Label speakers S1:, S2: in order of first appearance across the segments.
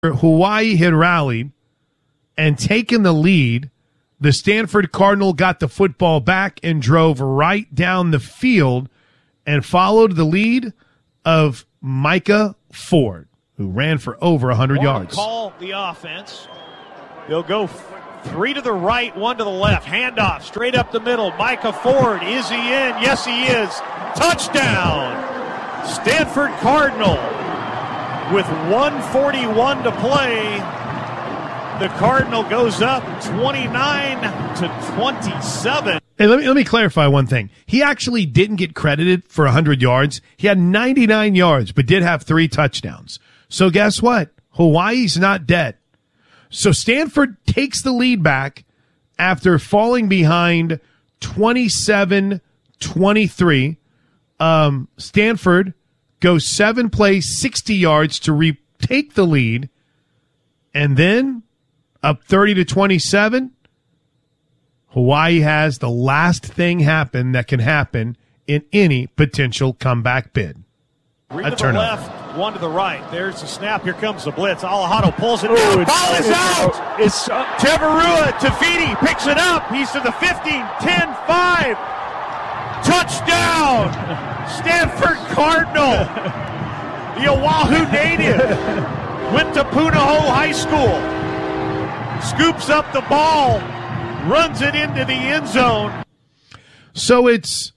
S1: Hawaii had rallied and taken the lead, the Stanford Cardinal got the football back and drove right down the field and followed the lead of Micah Ford, who ran for over 100 yards.
S2: Call the offense. They'll go 3 to the right, 1 to the left. Handoff straight up the middle. Micah Ford, is he in? Yes, he is. Touchdown. Stanford Cardinal with 1:41 to play. The Cardinal goes up 29-27.
S1: Hey, let me clarify one thing. He actually didn't get credited for 100 yards. He had 99 yards, but did have 3 touchdowns. So guess what? Hawaii's not dead. So Stanford takes the lead back after falling behind 27-23. Stanford goes 7 plays, 60 yards to retake the lead, and then up 30-27. Hawaii has the last thing happen that can happen in any potential comeback bid.
S2: 3 to the left, 1 to the right. There's the snap. Here comes the blitz. Alejado pulls it. Ball is out. It's Teverua. Tafiti picks it up. He's to the 15, 10, 5. Touchdown. Stanford Cardinal. The Oahu native went to Punahou High School. Scoops up the ball. Runs it into the end zone.
S1: So it's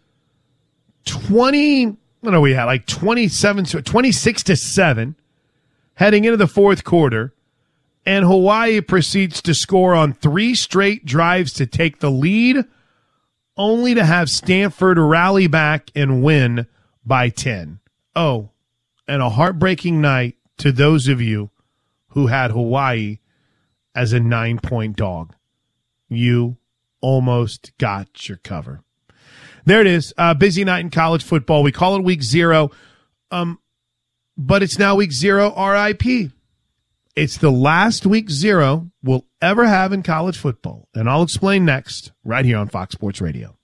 S1: 26-7 heading into the fourth quarter, and Hawaii proceeds to score on 3 straight drives to take the lead, only to have Stanford rally back and win by 10. Oh, and a heartbreaking night to those of you who had Hawaii as a 9-point dog. You almost got your cover. There it is. Busy night in college football. We call it week 0, but it's now week 0 RIP. It's the last week 0 we'll ever have in college football, and I'll explain next right here on Fox Sports Radio.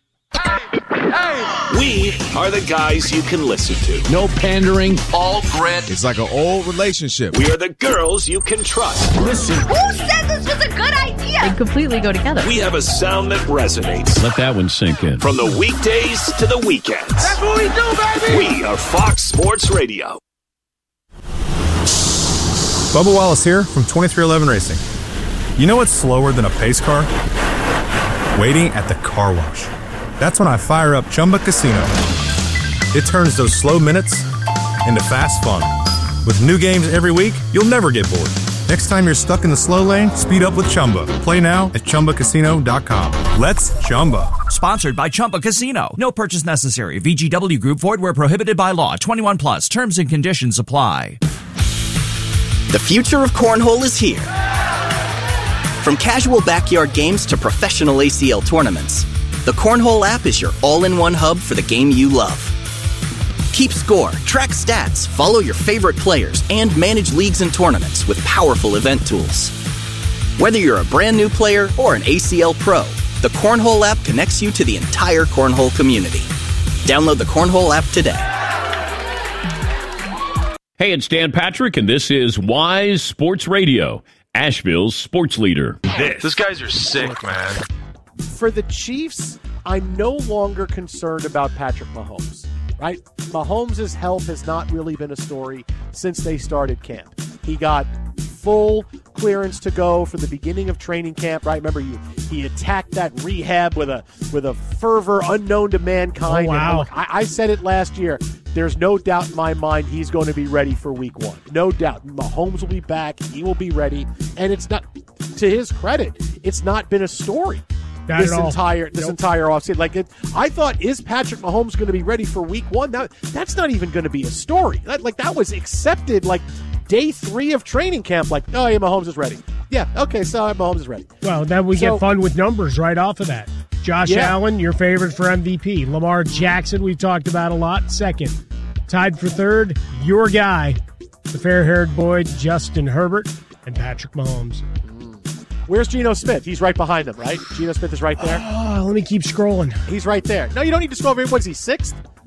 S3: We are the guys you can listen to.
S4: No pandering.
S3: All grit.
S5: It's like an old relationship.
S3: We are the girls you can trust.
S4: Listen.
S6: Who said this was a good idea?
S7: They completely go together.
S3: We have a sound that resonates.
S4: Let that one sink in.
S3: From the weekdays to the weekends.
S6: That's what we do, baby!
S3: We are Fox Sports Radio.
S8: Bubba Wallace here from 2311 Racing. You know what's slower than a pace car? Waiting at the car wash. That's when I fire up Chumba Casino. It turns those slow minutes into fast fun. With new games every week, you'll never get bored. Next time you're stuck in the slow lane, speed up with Chumba. Play now at ChumbaCasino.com. Let's Chumba.
S9: Sponsored by Chumba Casino. No purchase necessary. VGW Group. Void where prohibited by law. 21 plus. Terms and conditions apply.
S10: The future of cornhole is here. From casual backyard games to professional ACL tournaments, the Cornhole app is your all-in-one hub for the game you love. Keep score, track stats, follow your favorite players, and manage leagues and tournaments with powerful event tools. Whether you're a brand new player or an ACL pro, the Cornhole app connects you to the entire Cornhole community. Download the Cornhole app today.
S4: Hey, it's Dan Patrick, and this is Wise Sports Radio, Asheville's sports leader.
S11: These guys are sick, man.
S12: For the Chiefs, I'm no longer concerned about Patrick Mahomes, right? Mahomes' health has not really been a story since they started camp. He got full clearance to go for the beginning of training camp, right? Remember, he attacked that rehab with a fervor unknown to mankind.
S1: Oh, wow.
S12: And I said it last year. There's no doubt in my mind he's going to be ready for week 1. No doubt. Mahomes will be back. He will be ready. And it's not, to his credit, it's not been a story. This entire offseason. Like I thought, is Patrick Mahomes going to be ready for week 1? Now, that's not even going to be a story. That was accepted like day 3 of training camp. Like, oh yeah, Mahomes is ready. Yeah, okay, so Mahomes is ready.
S13: Well, then we get fun with numbers right off of that. Josh Allen, your favorite for MVP. Lamar Jackson, we've talked about a lot. Second, tied for third, your guy, the fair-haired boy Justin Herbert, and Patrick Mahomes.
S12: Where's Geno Smith? He's right behind them, right? Geno Smith is right there.
S13: Oh, let me keep scrolling.
S12: He's right there. No, you don't need to scroll. What is he, 6th?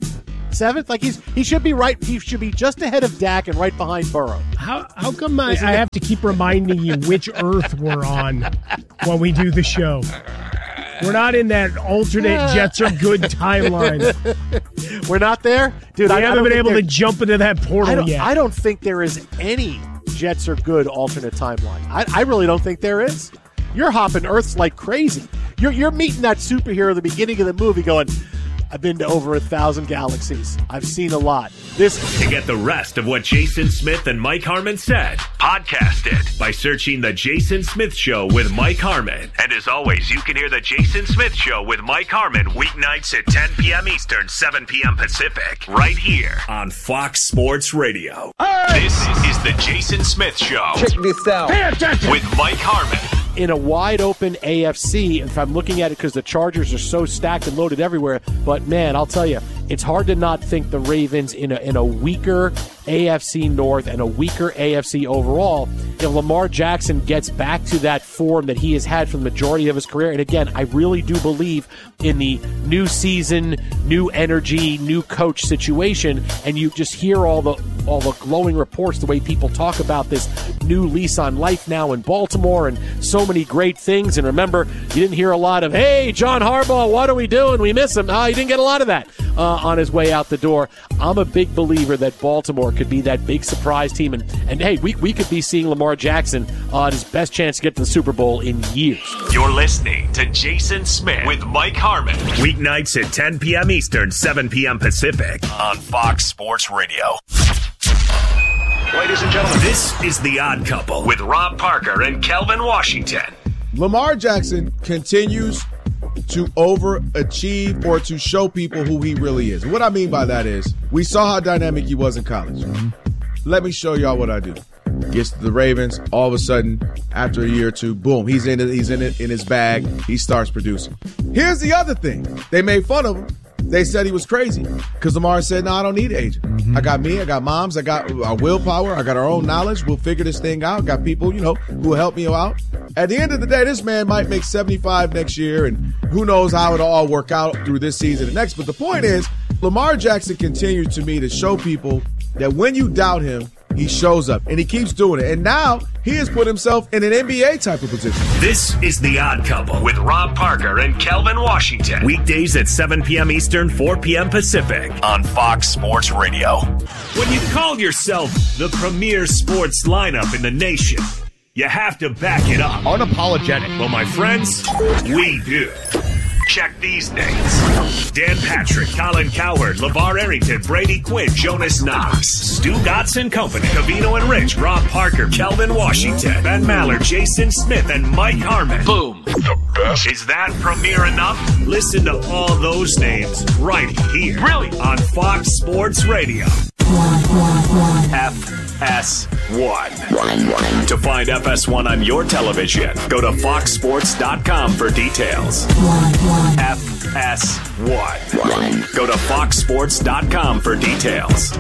S12: 7th? Like he should be right. He should be just ahead of Dak and right behind Burrow.
S13: How come I have to keep reminding you which Earth we're on when we do the show? We're not in that alternate Jets are good timeline.
S12: We're not there? Dude,
S13: I haven't been able to jump into that portal yet.
S12: I don't think there is any Jets are good alternate timeline. I really don't think there is. You're hopping Earths like crazy. You're meeting that superhero at the beginning of the movie going, I've been to over 1,000 galaxies. I've seen a lot.
S3: To get the rest of what Jason Smith and Mike Harmon said, podcast it by searching The Jason Smith Show with Mike Harmon. And as always, you can hear The Jason Smith Show with Mike Harmon weeknights at 10 p.m. Eastern, 7 p.m. Pacific, right here on Fox Sports Radio. Hey! This is The Jason Smith Show.
S7: Check this out.
S3: Pay attention. With Mike Harmon.
S12: In a wide-open AFC, if I'm looking at it because the Chargers are so stacked and loaded everywhere, but, man, I'll tell you, it's hard to not think the Ravens in a weaker AFC North and a weaker AFC overall, if Lamar Jackson gets back to that form that he has had for the majority of his career. And, again, I really do believe in the new season, new energy, new coach situation, and you just hear all the glowing reports, the way people talk about this new lease on life now in Baltimore and so many great things. And remember, you didn't hear a lot of, hey, John Harbaugh, what are we doing? We miss him. You didn't get a lot of that on his way out the door. I'm a big believer that Baltimore could be that big surprise team. And hey, we could be seeing Lamar Jackson on his best chance to get to the Super Bowl in years.
S3: You're listening to Jason Smith with Mike Harmon. Weeknights at 10 p.m. Eastern, 7 p.m. Pacific on Fox Sports Radio. Ladies and gentlemen, this is The Odd Couple with Rob Parker and Kelvin Washington.
S5: Lamar Jackson continues to overachieve or to show people who he really is. What I mean by that is, we saw how dynamic he was in college. Let me show y'all what I do. Gets to the Ravens, all of a sudden, after a year or two, boom, he's in his bag. He starts producing. Here's the other thing. They made fun of him. They said he was crazy because Lamar said, no, I don't need an agent. I got me, I got moms, I got our willpower, I got our own knowledge. We'll figure this thing out. Got people, who will help me out. At the end of the day, this man might make 75 next year, and who knows how it'll all work out through this season and next. But the point is, Lamar Jackson continues to me to show people that when you doubt him, he shows up, and he keeps doing it. And now he has put himself in an NBA type of position.
S3: This is The Odd Couple with Rob Parker and Kelvin Washington. Weekdays at 7 p.m. Eastern, 4 p.m. Pacific on Fox Sports Radio. When you call yourself the premier sports lineup in the nation, you have to back it up.
S2: Unapologetic.
S3: Well, my friends, we do. Check these names: Dan Patrick, Colin Cowherd, LeVar Arrington, Brady Quinn, Jonas Knox, Stu Gatz and Company, Covino and Rich, Rob Parker, Kelvin Washington, Ben Maller, Jason Smith, and Mike Harmon. Boom. The best. Is that premiere enough? Listen to all those names right here. Really? On Fox Sports Radio. FS1. To find FS1 on your television, go to foxsports.com for details. FS1. Go to foxsports.com for details.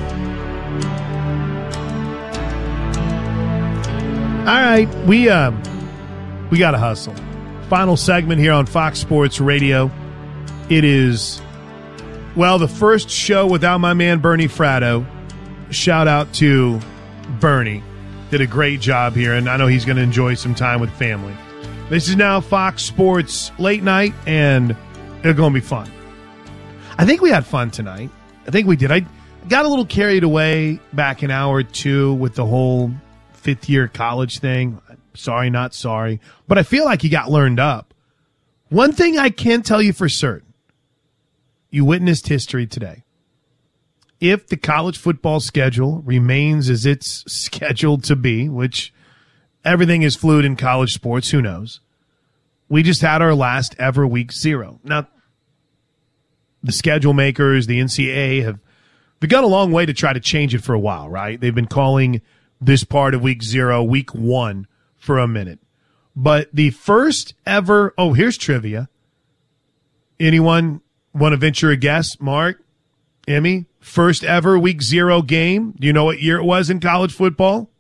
S1: All right, we got to hustle. Final segment here on Fox Sports Radio. It is, the first show without my man Bernie Fratto. Shout out to Bernie. Did a great job here, and I know he's going to enjoy some time with family. This is now Fox Sports Late Night, and it's going to be fun. I think we had fun tonight. I think we did. I got a little carried away back an hour or two with the whole fifth-year college thing. Sorry, not sorry. But I feel like you got learned up. One thing I can tell you for certain, you witnessed history today. If the college football schedule remains as it's scheduled to be, which everything is fluid in college sports, who knows? We just had our last ever week 0. Now, the schedule makers, the NCAA, they've gone a long way to try to change it for a while, right? They've been calling this part of week 0 week 1 for a minute. But the first ever, here's trivia. Anyone want to venture a guess? Mark? Emmy? First ever week 0 game. Do you know what year it was in college football?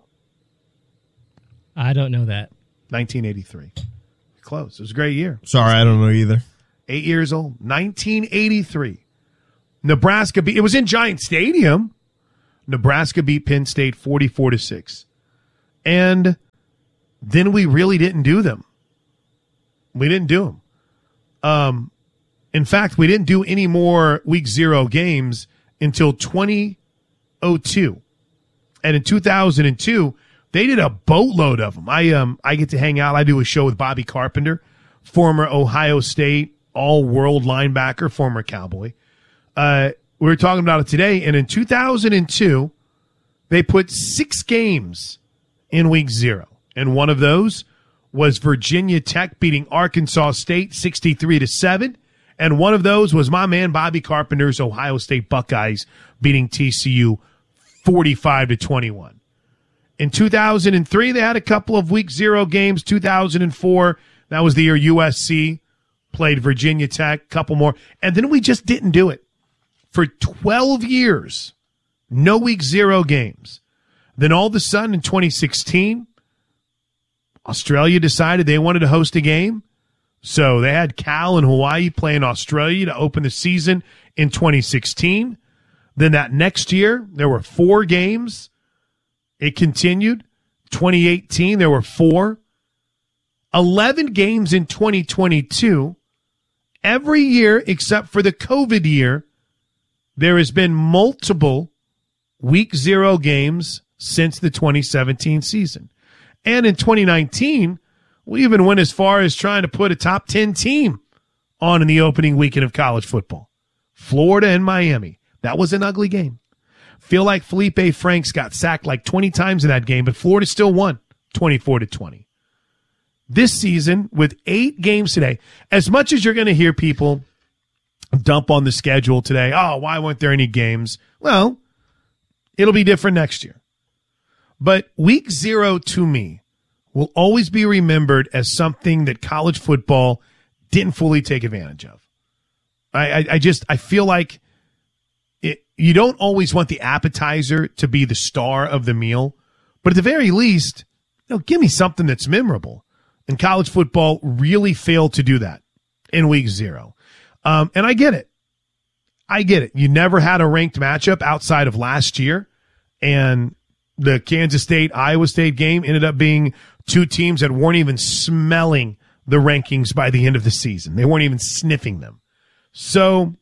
S14: I don't know that.
S1: 1983. Close. It was a great year.
S15: Sorry, I don't know either.
S1: 8 years old. 1983. Nebraska beat, it was in Giant Stadium. Nebraska beat Penn State 44-6. And then we really didn't do them. We didn't do them. In fact, we didn't do any more Week 0 games until 2002. And in 2002, they did a boatload of them. I get to hang out. I do a show with Bobby Carpenter, former Ohio State all-world linebacker, former Cowboy. We were talking about it today, and in 2002, they put 6 games in Week 0. And one of those was Virginia Tech beating Arkansas State 63-7. And one of those was my man Bobby Carpenter's Ohio State Buckeyes beating TCU 45-21. In 2003, they had a couple of Week 0 games. 2004, that was the year USC played Virginia Tech, couple more. And then we just didn't do it. For 12 years, no Week 0 games. Then all of a sudden in 2016, Australia decided they wanted to host a game. So they had Cal and Hawaii playing Australia to open the season in 2016. Then that next year, there were 4 games. It continued. 2018, there were 4. 11 games in 2022. Every year except for the COVID year, there has been multiple Week 0 games since the 2017 season. And in 2019, we even went as far as trying to put a top 10 team on in the opening weekend of college football. Florida and Miami. That was an ugly game. Feel like Felipe Franks got sacked like 20 times in that game, but Florida still won 24-20. This season, with 8 games today, as much as you're going to hear people dump on the schedule today, oh, why weren't there any games? Well, it'll be different next year. But Week 0 to me will always be remembered as something that college football didn't fully take advantage of. I feel like you don't always want the appetizer to be the star of the meal, but at the very least, give me something that's memorable. And college football really failed to do that in Week 0. And I get it. You never had a ranked matchup outside of last year, and the Kansas State-Iowa State game ended up being 2 teams that weren't even smelling the rankings by the end of the season. They weren't even sniffing them. So,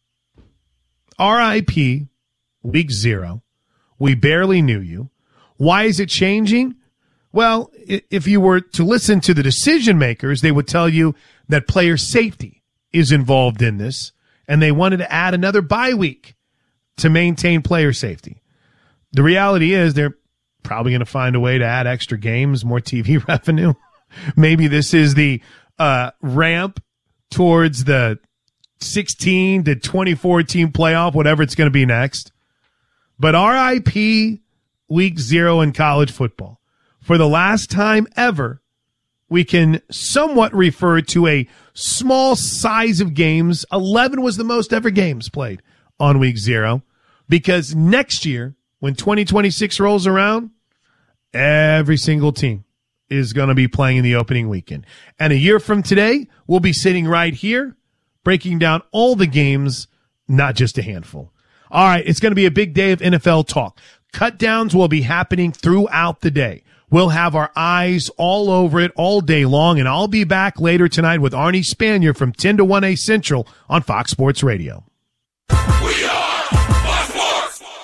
S1: RIP, Week 0. We barely knew you. Why is it changing? Well, if you were to listen to the decision makers, they would tell you that player safety is involved in this, and they wanted to add another bye week to maintain player safety. The reality is they're probably going to find a way to add extra games, more TV revenue. Maybe this is the ramp towards the 16 to 24 team playoff, whatever it's going to be next. But RIP Week 0 in college football. For the last time ever, we can somewhat refer to a small size of games. 11 was the most ever games played on Week 0, because next year, when 2026 rolls around, every single team is going to be playing in the opening weekend. And a year from today, we'll be sitting right here breaking down all the games, not just a handful. All right, it's going to be a big day of NFL talk. Cut downs will be happening throughout the day. We'll have our eyes all over it all day long, and I'll be back later tonight with Arnie Spanier from 10 to 1 A Central on Fox Sports Radio.
S7: We are Fox Sports.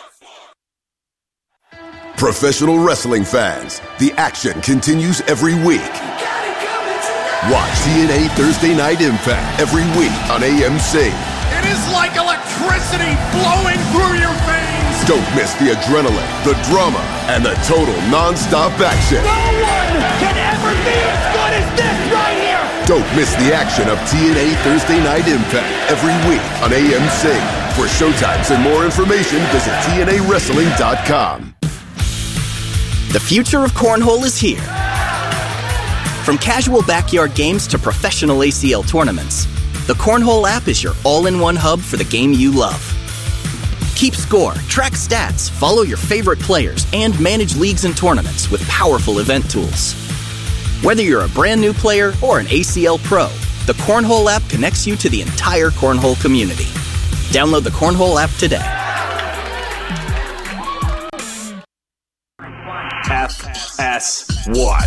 S15: Professional wrestling fans, the action continues every week. Watch TNA Thursday Night Impact every week on AMC.
S7: It is like electricity flowing through your veins.
S15: Don't miss the adrenaline, the drama, and the total non-stop action.
S7: No one can ever be as good as this right here.
S15: Don't miss the action of TNA Thursday Night Impact every week on AMC. For showtimes and more information, visit TNAWrestling.com.
S10: The future of cornhole is here. From casual backyard games to professional ACL tournaments, the Cornhole app is your all-in-one hub for the game you love. Keep score, track stats, follow your favorite players, and manage leagues and tournaments with powerful event tools. Whether you're a brand new player or an ACL pro, the Cornhole app connects you to the entire cornhole community. Download the Cornhole app today.
S3: FS1.